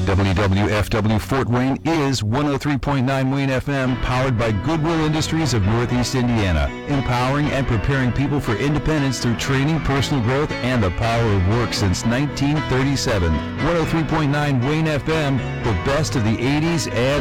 WWFW Fort Wayne is 103.9 Wayne FM, powered by Goodwill Industries of Northeast Indiana, empowering and preparing people for independence through training, personal growth, and the power of work since 1937. 103.9 Wayne FM, the best of the 80s and